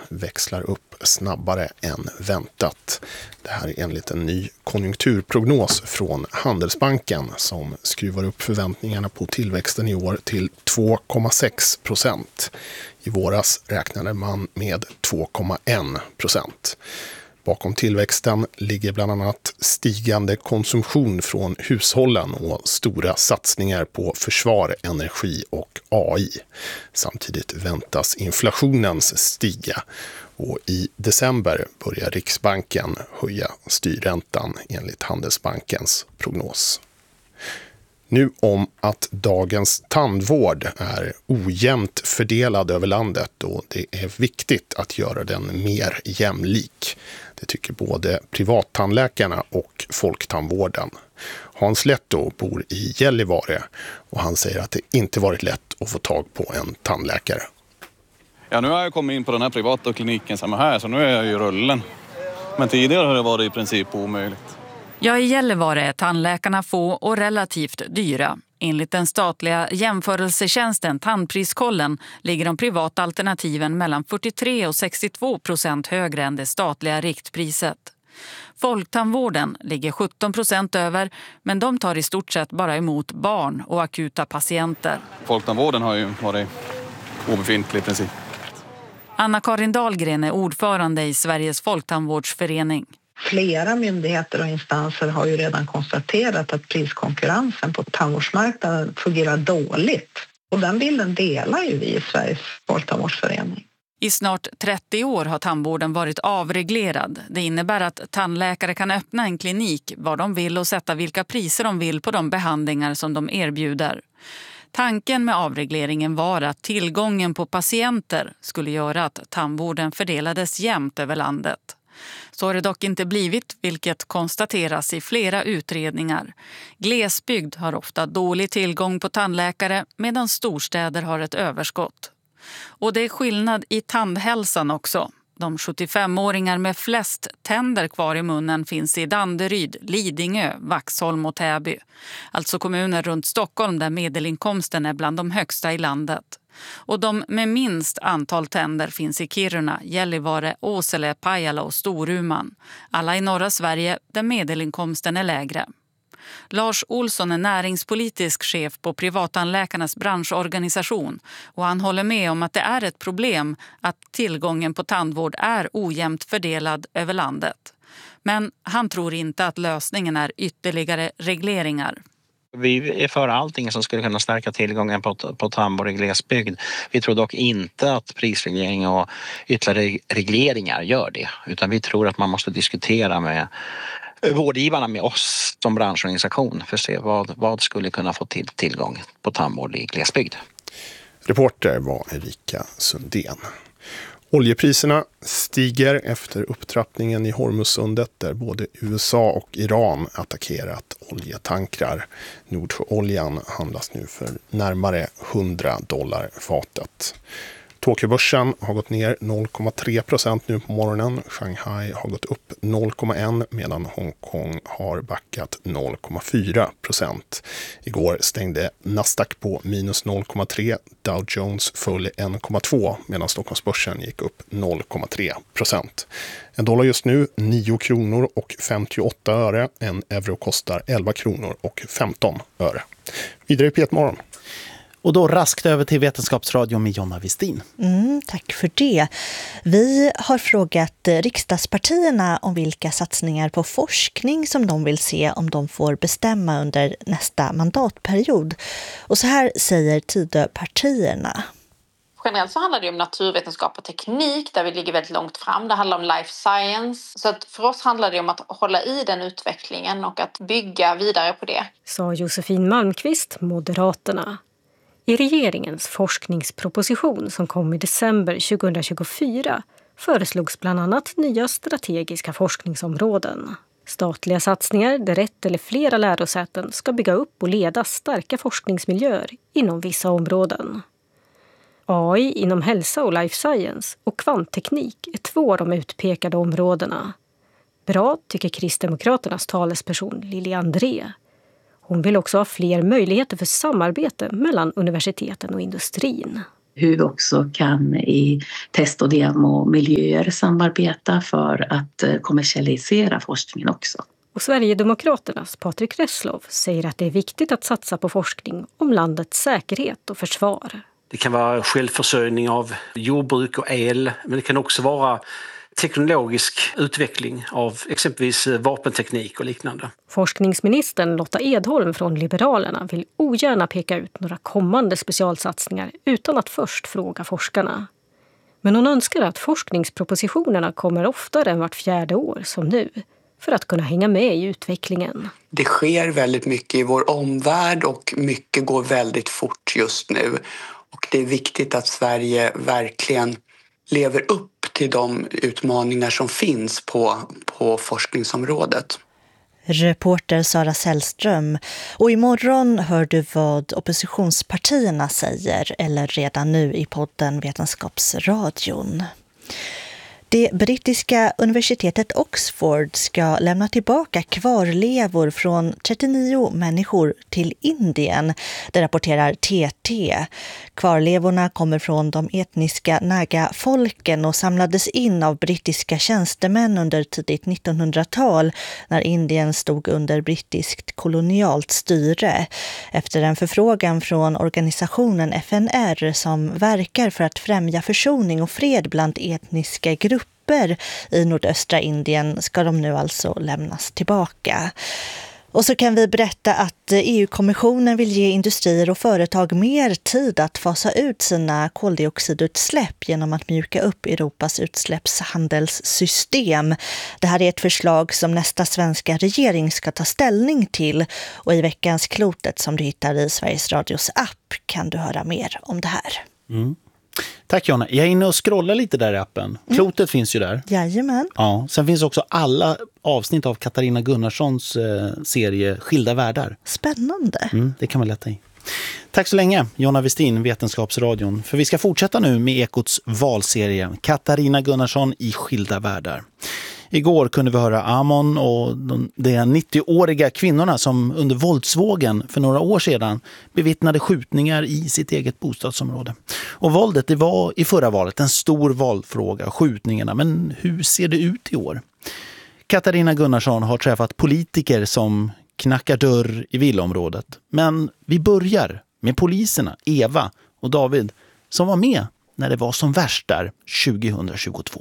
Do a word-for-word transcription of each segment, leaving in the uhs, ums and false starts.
växlar upp snabbare än väntat. Det här är enligt en ny konjunkturprognos från Handelsbanken som skruvar upp förväntningarna på tillväxten i år till två komma sex procent. I våras räknade man med två komma en procent. Bakom tillväxten ligger bland annat stigande konsumtion från hushållen och stora satsningar på försvar, energi och A I. Samtidigt väntas inflationen stiga och i december börjar Riksbanken höja styrräntan enligt Handelsbankens prognos. Nu om att dagens tandvård är ojämnt fördelad över landet och det är viktigt att göra den mer jämlik. Det tycker både privattandläkarna och folktandvården. Hans Letto bor i Gällivare och han säger att det inte varit lätt att få tag på en tandläkare. Ja, nu har jag kommit in på den här privata kliniken som är här, så nu är jag ju rullen. Men tidigare har det varit i princip omöjligt. Ja, i Gällivare är tandläkarna få och relativt dyra. Enligt den statliga jämförelsetjänsten Tandpriskollen ligger de privata alternativen mellan fyrtiotre och sextiotvå procent högre än det statliga riktpriset. Folktandvården ligger sjutton procent över, men de tar i stort sett bara emot barn och akuta patienter. Folktandvården har ju varit obefintlig i princip. Anna-Karin Dahlgren är ordförande i Sveriges folktandvårdsförening. Flera myndigheter och instanser har ju redan konstaterat att priskonkurrensen på tandvårdsmarknaden fungerar dåligt. Och den bilden delar ju vi i Sveriges folktandvårdsförening. I snart trettio år har tandvården varit avreglerad. Det innebär att tandläkare kan öppna en klinik var de vill och sätta vilka priser de vill på de behandlingar som de erbjuder. Tanken med avregleringen var att tillgången på patienter skulle göra att tandvården fördelades jämnt över landet. Så har det dock inte blivit, vilket konstateras i flera utredningar. Glesbygd har ofta dålig tillgång på tandläkare medan storstäder har ett överskott. Och det är skillnad i tandhälsan också. De sjuttiofemåringar med flest tänder kvar i munnen finns i Danderyd, Lidingö, Vaxholm och Täby. Alltså kommuner runt Stockholm där medelinkomsten är bland de högsta i landet. Och de med minst antal tänder finns i Kiruna, Gällivare, Åsele, Pajala och Storuman. Alla i norra Sverige där medelinkomsten är lägre. Lars Olsson är näringspolitisk chef på privattandläkarnas branschorganisation och han håller med om att det är ett problem att tillgången på tandvård är ojämnt fördelad över landet. Men han tror inte att lösningen är ytterligare regleringar. Vi är för allting som skulle kunna stärka tillgången på, på tandvård i glesbygd. Vi tror dock inte att prisreglering och ytterligare regleringar gör det. Utan vi tror att man måste diskutera med vårdgivarna, med oss som branschorganisation för att se vad, vad skulle kunna få till tillgång på tandvård i glesbygd. Reporter var Erika Sundén. Oljepriserna stiger efter upptrappningen i Hormuzsundet där både U S A och Iran attackerat oljetankrar. Nordsjöoljan handlas nu för närmare hundra dollar fatet. Tokyobörsen har gått ner noll komma tre procent nu på morgonen. Shanghai har gått upp noll komma ett medan Hongkong har backat noll komma fyra procent. Igår stängde Nasdaq på minus noll komma tre, Dow Jones föll en komma två medan Stockholmsbörsen gick upp noll komma tre procent. En dollar just nu nio kronor och femtioåtta öre, en euro kostar elva kronor och femton öre. Vidare i P ett Morgon. Och då raskt över till Vetenskapsradion med Jonna Westin. Mm, tack för det. Vi har frågat riksdagspartierna om vilka satsningar på forskning som de vill se om de får bestämma under nästa mandatperiod. Och så här säger Tidöpartierna. Generellt så handlar det om naturvetenskap och teknik där vi ligger väldigt långt fram. Det handlar om life science. Så att för oss handlar det om att hålla i den utvecklingen och att bygga vidare på det. Sa Josefin Malmqvist, Moderaterna. I regeringens forskningsproposition som kom i december tjugohundratjugofyra föreslogs bland annat nya strategiska forskningsområden. Statliga satsningar där ett eller flera lärosäten ska bygga upp och leda starka forskningsmiljöer inom vissa områden. A I inom hälsa och life science och kvantteknik är två av de utpekade områdena. Bra tycker Kristdemokraternas talesperson Lili André. Hon vill också ha fler möjligheter för samarbete mellan universiteten och industrin. hur vi också kan i test- och demomiljöer samarbeta för att kommersialisera forskningen också. Och Sverigedemokraternas Patrik Reslow säger att det är viktigt att satsa på forskning om landets säkerhet och försvar. Det kan vara självförsörjning av jordbruk och el, men det kan också vara teknologisk utveckling av exempelvis vapenteknik och liknande. Forskningsministern Lotta Edholm från Liberalerna vill ogärna peka ut några kommande specialsatsningar utan att först fråga forskarna. Men hon önskar att forskningspropositionerna kommer oftare än vart fjärde år som nu, för att kunna hänga med i utvecklingen. Det sker väldigt mycket i vår omvärld och mycket går väldigt fort just nu. Och det är viktigt att Sverige verkligen lever upp till de utmaningar som finns på, på forskningsområdet. Reporter Sara Sällström. Och imorgon hör du vad oppositionspartierna säger, eller redan nu i podden Vetenskapsradion. Det brittiska universitetet Oxford ska lämna tillbaka kvarlevor från trettionio människor till Indien. Det rapporterar T T. Kvarlevorna kommer från de etniska Naga-folken och samlades in av brittiska tjänstemän under tidigt nittonhundratal när Indien stod under brittiskt kolonialt styre. Efter en förfrågan från organisationen F N R som verkar för att främja försoning och fred bland etniska grupper i nordöstra Indien ska de nu alltså lämnas tillbaka. Och så kan vi berätta att E U-kommissionen vill ge industrier och företag mer tid att fasa ut sina koldioxidutsläpp genom att mjuka upp Europas utsläppshandelssystem. Det här är ett förslag som nästa svenska regering ska ta ställning till, och i veckans Klotet som du hittar i Sveriges Radios app kan du höra mer om det här. Mm. Tack Jonna. Jag är inne och scrollar lite där i appen. Klotet mm. finns ju där. Jajamän. Ja, sen finns också alla avsnitt av Katarina Gunnarssons eh, serie Skilda världar. Spännande. Mm, det kan man lätta i. Tack så länge, Jonna Westin, Vetenskapsradion. För vi ska fortsätta nu med Ekots valserie Katarina Gunnarsson i Skilda världar. Igår kunde vi höra Amon och de nittioåriga kvinnorna som under våldsvågen för några år sedan bevittnade skjutningar i sitt eget bostadsområde. Och våldet, det var i förra valet en stor valfråga, skjutningarna. Men hur ser det ut i år? Katarina Gunnarsson har träffat politiker som knackar dörr i villaområdet. Men vi börjar med poliserna, Eva och David, som var med när det var som värst där tjugohundratjugotvå.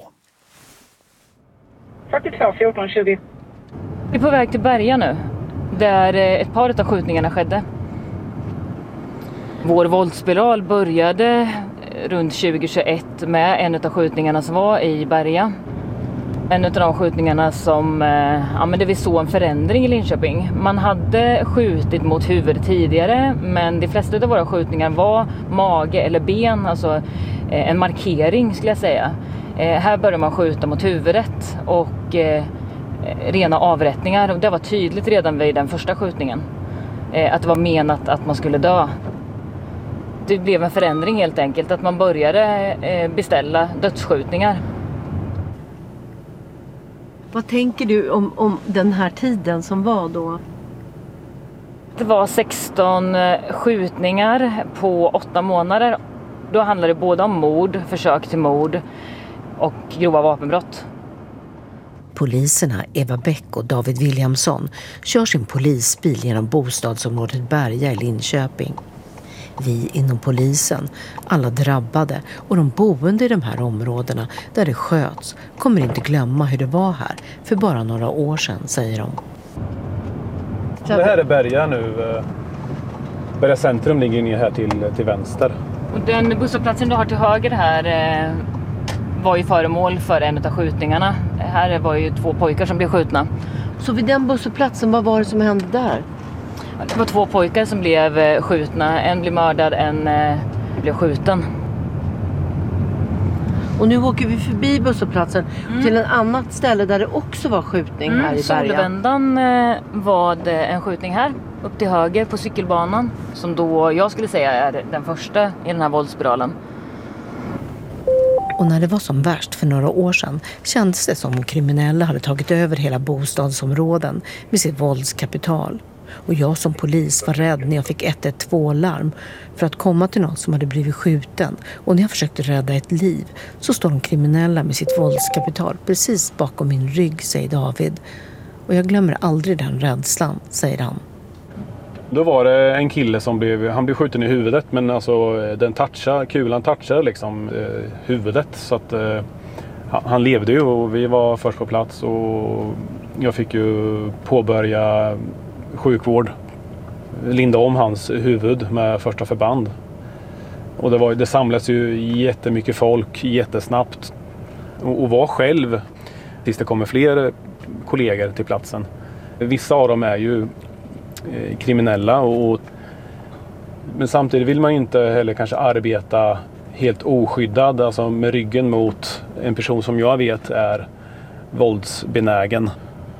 fyrtiotvå fjorton tjugo. Vi är på väg till Berga nu, där ett par av skjutningarna skedde. Vår våldsspiral började runt tjugohundratjugoett med en av skjutningarna som var i Berga. En av de skjutningarna som, ja, men det vi såg en förändring i Linköping. Man hade skjutit mot huvudet tidigare, men de flesta av våra skjutningar var mage eller ben, alltså en markering skulle jag säga. Eh, här började man skjuta mot huvudet och eh, rena avrättningar. Och det var tydligt redan vid den första skjutningen eh, att det var menat att man skulle dö. Det blev en förändring helt enkelt, att man började eh, beställa dödsskjutningar. Vad tänker du om, om den här tiden som var då? Det var sexton skjutningar på åtta månader. Då handlade det både om mord, försök till mord och grova vapenbrott. Poliserna Eva Bäck och David Williamson kör sin polisbil genom bostadsområdet Berga i Linköping. Vi inom polisen, alla drabbade och de boende i de här områdena där det sköts kommer inte glömma hur det var här för bara några år sedan, säger de. Det här är Berga nu. Berga centrum ligger ner här till, till vänster. Och den busshållplatsen du har till höger här eh, var ju föremål för en av skjutningarna. Här var ju två pojkar som blev skjutna. Så vid den busshållplatsen, vad var det som hände där? Det var två pojkar som blev eh, skjutna. En blev mördad, en eh, blev skjuten. Och nu åker vi förbi busshållplatsen mm. till ett annat ställe där det också var skjutning mm, här i Berga. Solvändan eh, var det en skjutning här, upp till höger på cykelbanan. Som då jag skulle säga är den första i den här våldsspiralen. Och när det var som värst för några år sedan kändes det som om kriminella hade tagit över hela bostadsområden med sitt våldskapital. Och jag som polis var rädd när jag fick ett ett två-larm för att komma till någon som hade blivit skjuten. Och när jag försökte rädda ett liv så står de kriminella med sitt våldskapital precis bakom min rygg, säger David. Och jag glömmer aldrig den rädslan, säger han. Då var det en kille som blev, han blev skjuten i huvudet, men alltså den touchade, kulan touchade liksom eh, huvudet, så att eh, han levde ju och vi var först på plats och jag fick ju påbörja sjukvård, linda om hans huvud med första förband. Och det, var, det samlades ju jättemycket folk jättesnabbt och, och var själv tills det kommer fler kollegor till platsen. Vissa av dem är ju eh, kriminella och, men samtidigt vill man inte heller kanske arbeta helt oskyddad, alltså med ryggen mot en person som jag vet är våldsbenägen.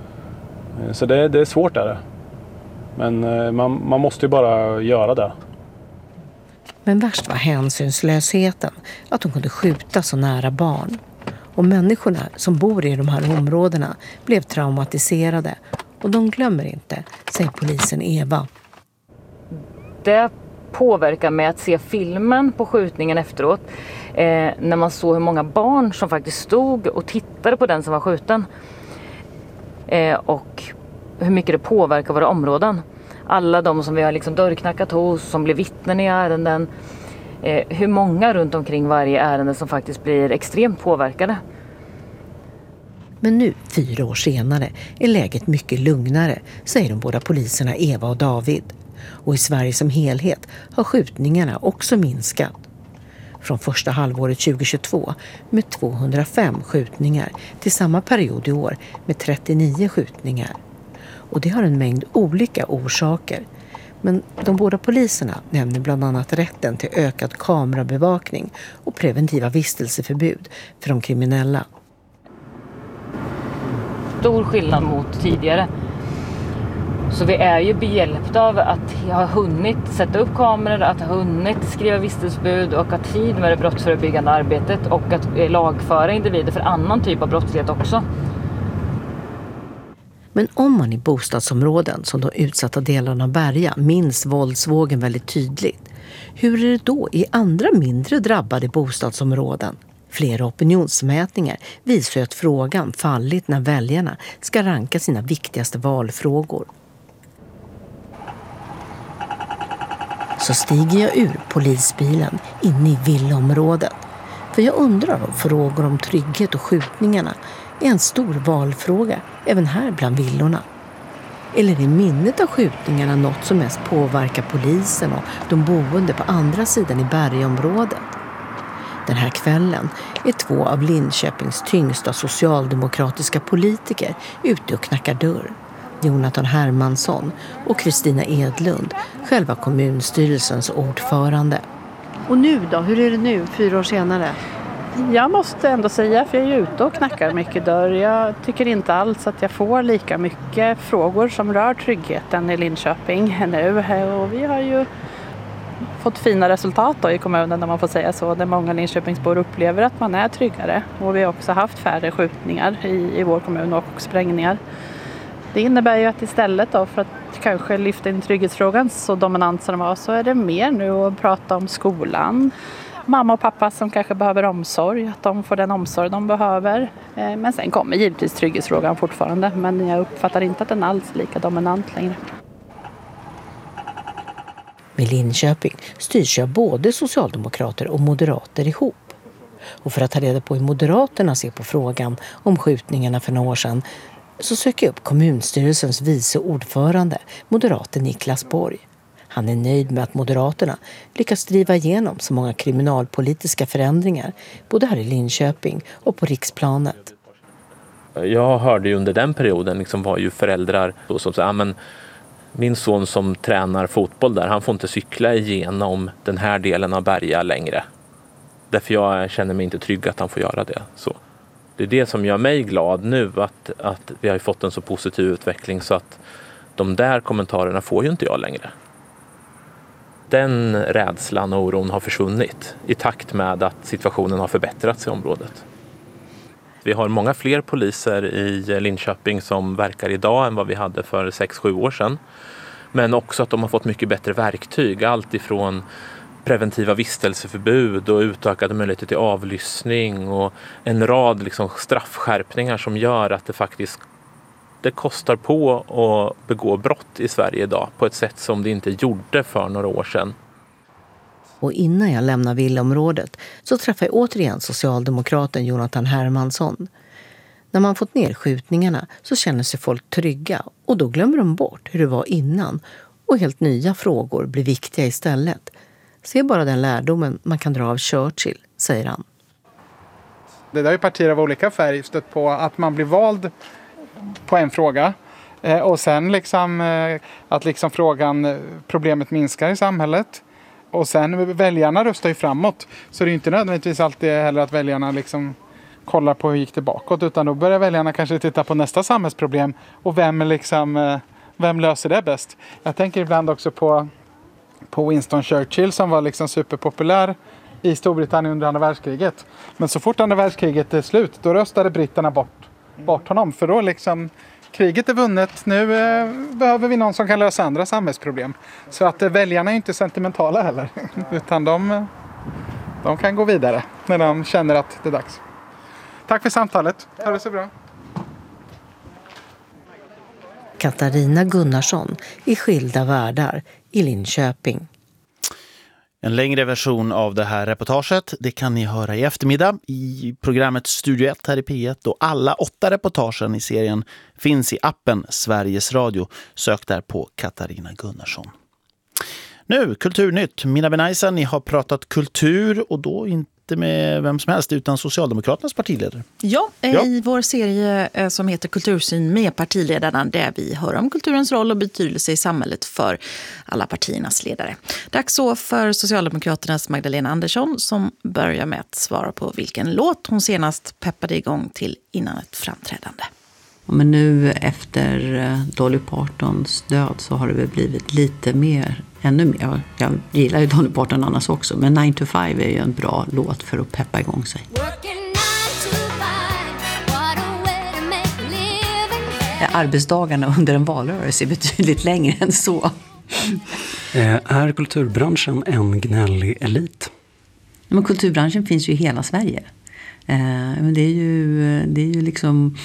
Så det, det är svårt där. Men man, man måste ju bara göra det. Men värst var hänsynslösheten, att de kunde skjuta så nära barn. Och människorna som bor i de här områdena blev traumatiserade. Och de glömmer inte, säger polisen Eva. Det påverkar mig att se filmen på skjutningen efteråt. Eh, när man såg hur många barn som faktiskt stod och tittade på den som var skjuten. Eh, och hur mycket det påverkar våra områden. Alla de som vi har liksom dörrknackat hos, som blir vittnen i ärenden. Eh, hur många runt omkring varje ärende som faktiskt blir extremt påverkade. Men nu, fyra år senare, är läget mycket lugnare, säger de båda poliserna Eva och David. Och i Sverige som helhet har skjutningarna också minskat. Från första halvåret tjugohundratjugotvå med tvåhundrafem skjutningar till samma period i år med trettionio skjutningar. Och det har en mängd olika orsaker. Men de båda poliserna nämner bland annat rätten till ökad kamerabevakning och preventiva vistelseförbud för de kriminella. Stor skillnad mot tidigare. Så vi är ju behjälpta av att ha hunnit sätta upp kameror, att ha hunnit skriva vistelsebud och ha tid med det brottsförebyggande arbetet och att lagföra individer för annan typ av brottslighet också. Men om man i bostadsområden som de utsatta delarna av Berga minns våldsvågen väldigt tydligt, hur är det då i andra mindre drabbade bostadsområden? Flera opinionsmätningar visar att frågan fallit när väljarna ska ranka sina viktigaste valfrågor. Så stiger jag ur polisbilen inne i villaområdet. För jag undrar om frågor om trygghet och skjutningarna är en stor valfråga även här bland villorna. Eller är minnet av skjutningarna något som mest påverkar polisen och de boende på andra sidan i Bergaområdet? Den här kvällen är två av Linköpings tyngsta socialdemokratiska politiker ute och knackar dörr. Jonathan Hermansson och Kristina Edlund, själva kommunstyrelsens ordförande. Och nu då? Hur är det nu, fyra år senare? Jag måste ändå säga, för jag är ute och knackar mycket dörr. Jag tycker inte alls att jag får lika mycket frågor som rör tryggheten i Linköping nu. Och vi har ju fått fina resultat då i kommunen, när man får säga så. Där många Linköpingsbor upplever att man är tryggare. Och vi har också haft färre skjutningar i, i vår kommun och sprängningar. Det innebär ju att istället då för att kanske lyfta in trygghetsfrågan så dominant som den var, så är det mer nu att prata om skolan. Mamma och pappa som kanske behöver omsorg, att de får den omsorg de behöver. Men sen kommer givetvis trygghetsfrågan fortfarande, men jag uppfattar inte att den alls är lika dominant längre. Med Linköping styrs jag både socialdemokrater och moderater ihop. Och för att ta reda på hur moderaterna ser på frågan om skjutningarna för några år sedan, så söker jag upp kommunstyrelsens vice ordförande, moderaten Niklas Borg. Han är nöjd med att Moderaterna lyckas driva igenom så många kriminalpolitiska förändringar, både här i Linköping och på riksplanet. Jag hörde ju under den perioden liksom var ju föräldrar då som sa, men min son som tränar fotboll där, han får inte cykla igenom den här delen av Berga längre. Därför jag känner mig inte trygg att han får göra det. Så det är det som gör mig glad nu, att, att vi har fått en så positiv utveckling så att de där kommentarerna får ju inte jag längre. Den rädslan och oron har försvunnit i takt med att situationen har förbättrats i området. Vi har många fler poliser i Linköping som verkar idag än vad vi hade för sex sju år sedan. Men också att de har fått mycket bättre verktyg. Allt ifrån preventiva vistelseförbud och utökade möjligheter till avlyssning och en rad liksom straffskärpningar som gör att det faktiskt det kostar på att begå brott i Sverige idag på ett sätt som det inte gjorde för några år sedan. Och innan jag lämnar villaområdet så träffar jag återigen socialdemokraten Jonathan Hermansson. När man fått ner skjutningarna så känner sig folk trygga och då glömmer de bort hur det var innan och helt nya frågor blir viktiga istället. Se bara den lärdomen man kan dra av Churchill, säger han. Det där är ju partier av olika färg stött på att man blir vald på en fråga eh, och sen liksom eh, att liksom frågan, problemet minskar i samhället och sen väljarna röstar ju framåt, så det är ju inte nödvändigtvis alltid heller att väljarna liksom kollar på hur gick det bakåt, utan då börjar väljarna kanske titta på nästa samhällsproblem och vem liksom eh, vem löser det bäst. Jag tänker ibland också på på Winston Churchill som var liksom superpopulär i Storbritannien under andra världskriget. Men så fort andra världskriget är slut, då röstade britterna bort, bort honom. För då liksom, kriget är vunnet, nu eh, behöver vi någon som kan lösa andra samhällsproblem. Så att eh, väljarna är inte sentimentala heller. Utan de, de kan gå vidare när de känner att det är dags. Tack för samtalet, ha det så bra. Katarina Gunnarsson i Skilda världar i Linköping. En längre version av det här reportaget det kan ni höra i eftermiddag i programmet Studio ett här i P ett. Och alla åtta reportagen i serien finns i appen Sveriges Radio. Sök där på Katarina Gunnarsson. Nu, Kulturnytt. Mina Benaisa, ni har pratat kultur och då inte med vem som helst utan Socialdemokraternas partiledare. Ja, ja, i vår serie som heter Kultursyn med partiledarna där vi hör om kulturens roll och betydelse i samhället för alla partiernas ledare. Dags så för Socialdemokraternas Magdalena Andersson som börjar med att svara på vilken låt hon senast peppade igång till innan ett framträdande. Men nu efter Dolly Partons död så har det väl blivit lite mer, ännu mer. Jag gillar ju Dolly Parton annars också, men nine to five är ju en bra låt för att peppa igång sig. Arbetsdagarna under en valrörelse är betydligt längre än så. Är kulturbranschen en gnällig elit? Men kulturbranschen finns ju i hela Sverige. Men det är ju, det är ju liksom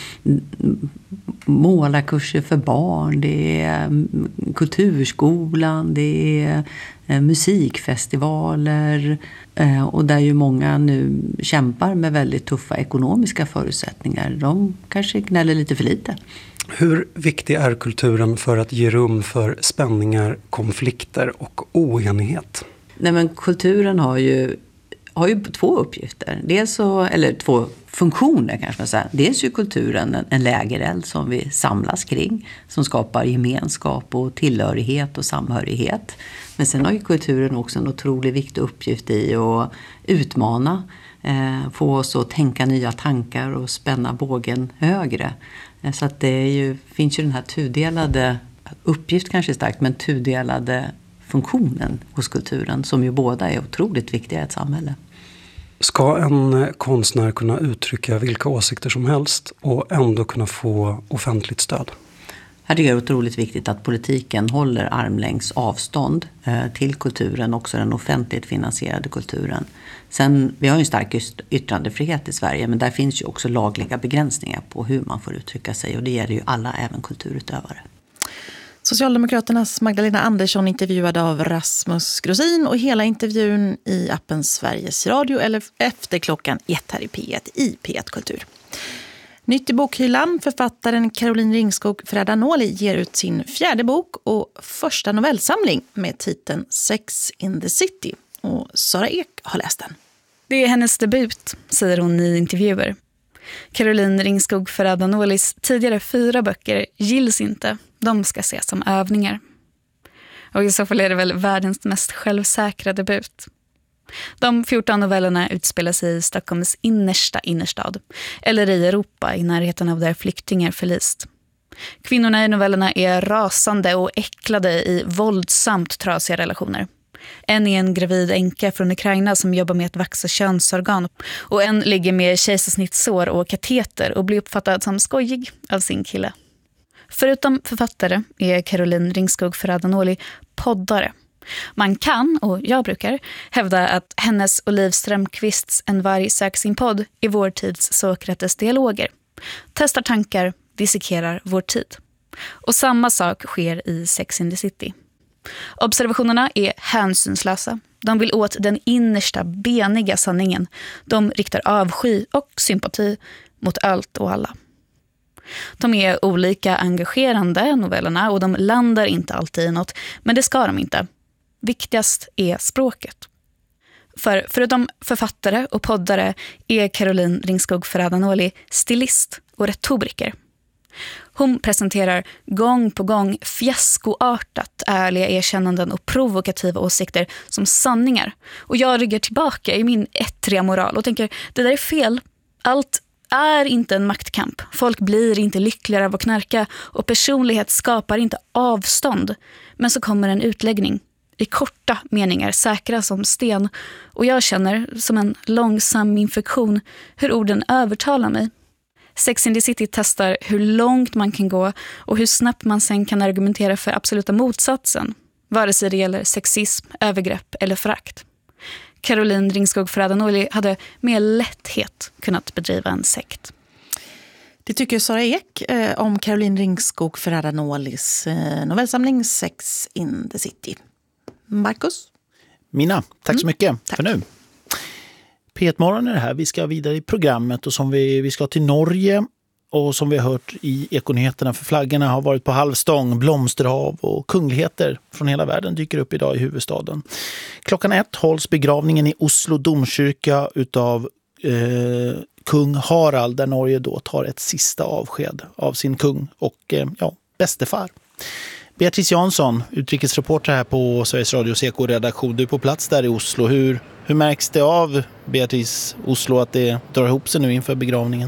målarkurser för barn, det är kulturskolan, det är musikfestivaler och där ju många nu kämpar med väldigt tuffa ekonomiska förutsättningar. De kanske gnäller lite för lite. Hur viktig är kulturen för att ge rum för spänningar, konflikter och oenighet? Nej, men kulturen har ju har ju två uppgifter. Dels så, eller två funktioner kanske man säger. Dels är kulturen en, en lägereld som vi samlas kring. Som skapar gemenskap och tillhörighet och samhörighet. Men sen har ju kulturen också en otroligt viktig uppgift i att utmana. Eh, få oss att tänka nya tankar och spänna bågen högre. Eh, så att det är ju, finns ju den här tudelade, uppgift kanske starkt, men tudelade funktionen hos kulturen som ju båda är otroligt viktiga i ett samhälle. Ska en konstnär kunna uttrycka vilka åsikter som helst och ändå kunna få offentligt stöd? Här är det otroligt viktigt att politiken håller armlängds avstånd till kulturen, också den offentligt finansierade kulturen. Sen, vi har ju en stark yttrandefrihet i Sverige, men där finns ju också lagliga begränsningar på hur man får uttrycka sig och det gäller ju alla, även kulturutövare. Socialdemokraternas Magdalena Andersson intervjuade av Rasmus Grosin och hela intervjun i appen Sveriges Radio eller efter klockan ett här i P ett i P ett Kultur. Nytt i bokhyllan, författaren Caroline Ringskog Ferrada-Noli ger ut sin fjärde bok och första novellsamling med titeln Sex in the City. Och Sara Ek har läst den. Det är hennes debut, säger hon i intervjuer. Caroline Ringskog Ferrada-Nolis tidigare fyra böcker gills inte. De ska ses som övningar. Och i så fall är det väl världens mest självsäkra debut. De fjorton novellerna utspelar sig i Stockholms innersta innerstad. Eller i Europa, i närheten av där flyktingar förlist. Kvinnorna i novellerna är rasande och äcklade i våldsamt trasiga relationer. En är en gravid änka från Ukraina som jobbar med att vaxa könsorgan. Och en ligger med kejsarsnittsår och kateter och blir uppfattad som skojig av sin kille. Förutom författare är Caroline Ringskog Ferrada-Noli poddare. Man kan, och jag brukar, hävda att hennes och Liv Strömquists En varg söker sin podd är vår tids Sokrates dialoger. Testar tankar, dissekerar vår tid. Och samma sak sker i Sex and the City. Observationerna är hänsynslösa. De vill åt den innersta, beniga sanningen. De riktar avsky och sympati mot allt och alla. De är olika engagerande, novellerna, och de landar inte alltid i något, men det ska de inte. Viktigast är språket. För förutom författare och poddare är Caroline Ringskog Ferrada-Noli stilist och retoriker. Hon presenterar gång på gång fiaskoartat ärliga erkännanden och provokativa åsikter som sanningar. Och jag ryggar tillbaka i min ettriga moral och tänker, det där är fel. Allt är inte en maktkamp. Folk blir inte lyckligare av att knarka och personlighet skapar inte avstånd. Men så kommer en utläggning i korta meningar, säkra som sten. Och jag känner, som en långsam infektion, hur orden övertalar mig. Sex and the City testar hur långt man kan gå och hur snabbt man sen kan argumentera för absoluta motsatsen, vare sig det gäller sexism, övergrepp eller förakt. Caroline Ringskog Ferrada-Noli hade med lätthet kunnat bedriva en sekt. Det tycker Sara Ek eh, om Caroline Ringskog Ferrada-Nolis eh, novellsamling Sex in the City. Marcus? Mina, tack så mycket mm, tack. för nu. P ett-morgon är det här. Vi ska vidare i programmet och som vi, vi ska till Norge och som vi har hört i Ekonyheterna för flaggorna har varit på halvstång, blomsterhav och kungligheter från hela världen dyker upp idag i huvudstaden. Klockan ett hålls begravningen i Oslo domkyrka utav eh, kung Harald där Norge då tar ett sista avsked av sin kung och eh, ja, bästefar. Beatrice Jansson, utrikesreporter här på Sveriges Radios Eko-redaktion. Du är på plats där i Oslo. Hur, hur märks det av, Beatrice, Oslo, att det drar ihop sig nu inför begravningen?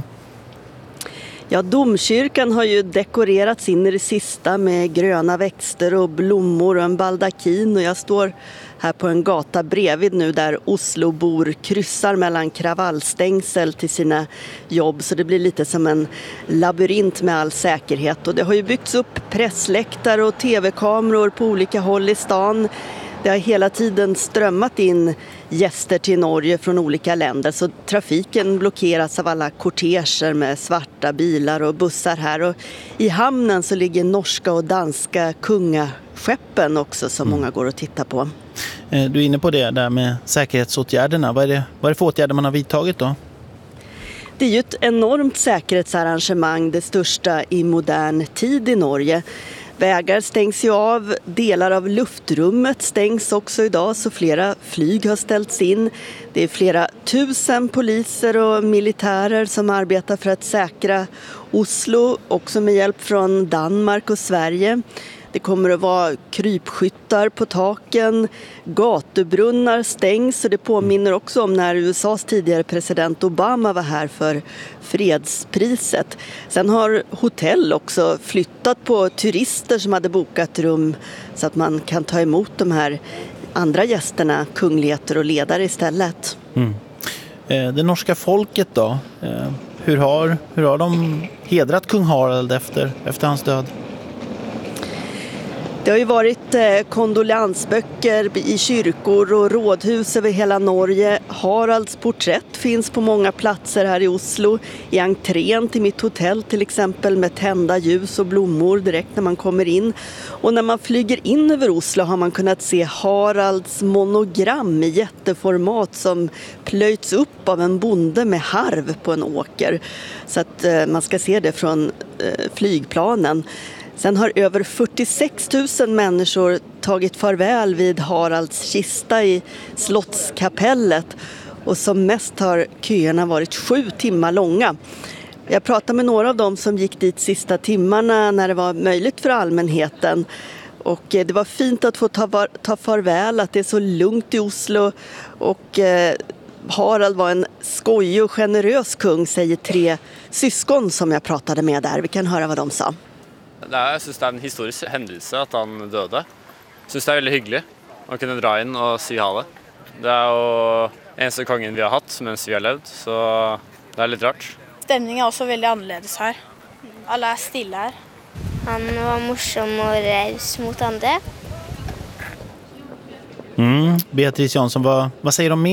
Ja, domkyrkan har ju dekorerats in i det sista med gröna växter och blommor och en baldakin. Och jag står här på en gata bredvid nu där Oslobor kryssar mellan kravallstängsel till sina jobb. Så det blir lite som en labyrint med all säkerhet. Och det har ju byggts upp pressläktare och tv-kameror på olika håll i stan. Det har hela tiden strömmat in gäster till Norge från olika länder så trafiken blockeras av alla korteger med svarta bilar och bussar här. Och i hamnen så ligger norska och danska kungaskeppen också som mm. många går och tittar på. Du är inne på det där med säkerhetsåtgärderna. Vad är det, vad är det för åtgärder man har vidtagit då? Det är ju ett enormt säkerhetsarrangemang, det största i modern tid i Norge. Vägar stängs ju av, delar av luftrummet stängs också idag så flera flyg har ställts in. Det är flera tusen poliser och militärer som arbetar för att säkra Oslo, också med hjälp från Danmark och Sverige. Det kommer att vara krypskyttar på taken, gatubrunnar stängs och det påminner också om när U S A:s tidigare president Obama var här för fredspriset. Sen har hotell också flyttat på turister som hade bokat rum så att man kan ta emot de här andra gästerna, kungligheter och ledare istället. Mm. Det norska folket då, hur har, hur har de hedrat kung Harald efter, efter hans död? Det har ju varit eh, kondoleansböcker i kyrkor och rådhus över hela Norge. Haralds porträtt finns på många platser här i Oslo. I entrén till mitt hotell till exempel med tända ljus och blommor direkt när man kommer in. Och när man flyger in över Oslo har man kunnat se Haralds monogram i jätteformat som plöjts upp av en bonde med harv på en åker. Så att eh, man ska se det från eh, flygplanen. Sen har över fyrtiosex tusen människor tagit farväl vid Haralds kista i Slottskapellet och som mest har köerna varit sju timmar långa. Jag pratade med några av dem som gick dit sista timmarna när det var möjligt för allmänheten och det var fint att få ta, ta farväl, att det är så lugnt i Oslo och eh, Harald var en skojig och generös kung, säger tre syskon som jag pratade med där. Vi kan höra vad de sa. Det er, jeg synes det er en historisk hendelse at han døde. Jeg synes det er veldig hyggelig å kunne dra inn og si ha det. Det er jo eneste kongen vi har hatt mens vi har levd, så det er litt rart. Stemningen er også veldig annerledes her. Alle er stille her. Han var morsom och raus mot andra. Mm. Beatrice Jansson, vad, vad säger de mer